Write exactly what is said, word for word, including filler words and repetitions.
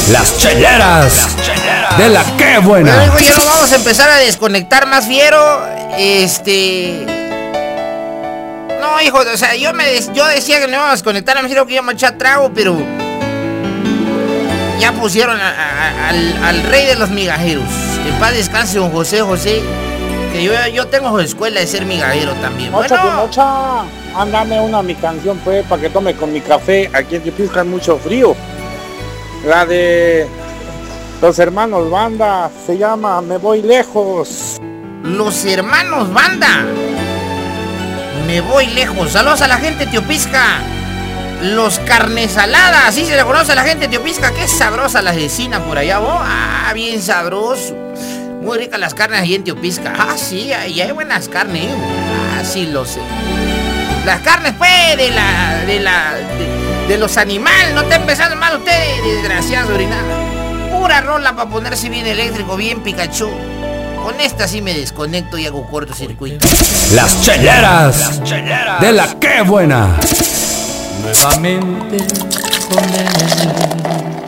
Las cheleras, Las cheleras. De la que buena. Bueno, hijo, ya nos vamos a empezar a desconectar más fiero. Este... No, hijo, o sea, yo me des... yo decía que no íbamos a desconectar, me dijeron que íbamos a echar trago, pero... Ya pusieron a, a, al, al rey de los migajeros. En paz descanse don José José. Que yo, yo tengo escuela de ser migajero también. Mocha, Bueno, mocha, ándame una mi canción, pues, para que tome con mi café. Aquí en Teopisca hay mucho frío. La de los hermanos Banda, se llama Me Voy Lejos. los hermanos Banda. Me voy lejos. Saludos a la gente de Teopisca. Los carnesaladas, así se le conoce a la gente de Teopisca. Qué sabrosa la asesina por allá, vos. Ah, bien sabroso. Muy ricas las carnes ahí en Teopisca. Ah, sí, ahí hay buenas carnes. Ah, sí lo sé. Las carnes, pues, de la... De la... De, de los animales. No estén pensando mal ustedes, desgraciados, orinada. Pura rola para ponerse bien eléctrico, bien Pikachu. Con esta sí me desconecto y hago cortocircuito. Las cheleras, Las cheleras. De la que buena. Nuevamente con él.